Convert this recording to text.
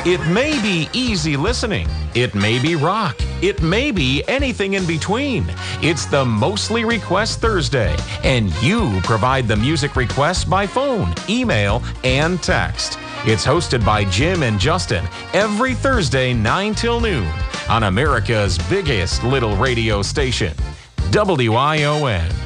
It may be easy listening. It may be rock. It may be anything in between. It's the Mostly Request Thursday, and you provide the music requests by phone, email, and text. It's hosted by Jim and Justin every Thursday, 9 till noon, on America's biggest little radio station, WION.